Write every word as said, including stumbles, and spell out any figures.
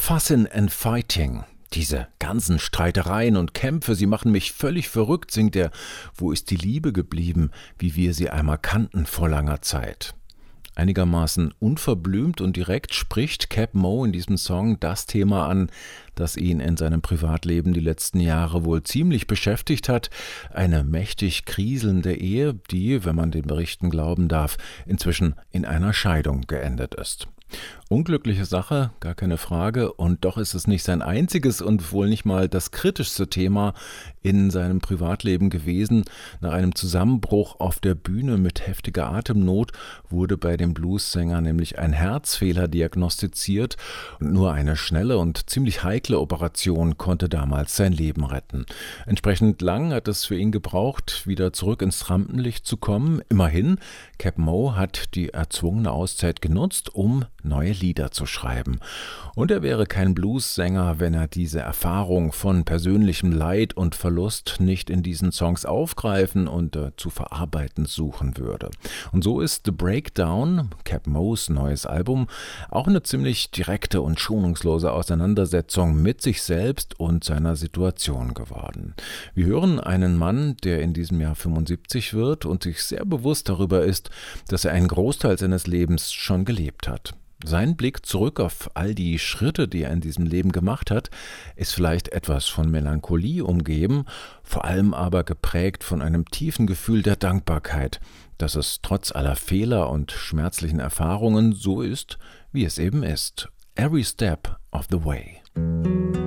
Fussin' and Fighting. Diese ganzen Streitereien und Kämpfe, sie machen mich völlig verrückt, singt er. Wo ist die Liebe geblieben, wie wir sie einmal kannten vor langer Zeit? Einigermaßen unverblümt und direkt spricht Cap Moe in diesem Song das Thema an, das ihn in seinem Privatleben die letzten Jahre wohl ziemlich beschäftigt hat. Eine mächtig kriselnde Ehe, die, wenn man den Berichten glauben darf, inzwischen in einer Scheidung geendet ist. Unglückliche Sache, gar keine Frage, und doch ist es nicht sein einziges und wohl nicht mal das kritischste Thema in seinem Privatleben gewesen. Nach einem Zusammenbruch auf der Bühne mit heftiger Atemnot wurde bei dem Bluessänger nämlich ein Herzfehler diagnostiziert und nur eine schnelle und ziemlich heikle Operation konnte damals sein Leben retten. Entsprechend lang hat es für ihn gebraucht, wieder zurück ins Rampenlicht zu kommen. Immerhin, Cap Moe hat die erzwungene Auszeit genutzt, um neue Lieder zu schreiben. Und er wäre kein Blues-Sänger, wenn er diese Erfahrung von persönlichem Leid und Verlust nicht in diesen Songs aufgreifen und äh, zu verarbeiten suchen würde. Und so ist The Breakdown, Cap Moes neues Album, auch eine ziemlich direkte und schonungslose Auseinandersetzung mit sich selbst und seiner Situation geworden. Wir hören einen Mann, der in diesem Jahr fünfundsiebzig wird und sich sehr bewusst darüber ist, dass er einen Großteil seines Lebens schon gelebt hat. Sein Blick zurück auf all die Schritte, die er in diesem Leben gemacht hat, ist vielleicht etwas von Melancholie umgeben, vor allem aber geprägt von einem tiefen Gefühl der Dankbarkeit, dass es trotz aller Fehler und schmerzlichen Erfahrungen so ist, wie es eben ist. Every step of the way.